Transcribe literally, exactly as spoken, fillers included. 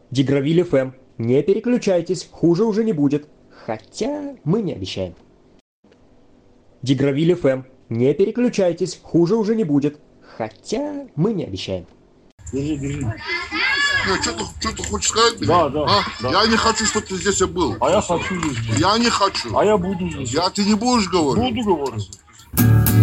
Дигравиль эф эм. Не переключайтесь, хуже уже не будет. Хотя мы не обещаем. Дигравиль эф эм. Не переключайтесь, хуже уже не будет. Хотя мы не обещаем. Держи, держи. Ну, что ты, что ты хочешь сказать мне? Да, да, А? да. Я не хочу, чтобы ты здесь был. А я хочу здесь быть. Я не хочу. А я буду здесь. Я ты не будешь говорить? Буду говорить.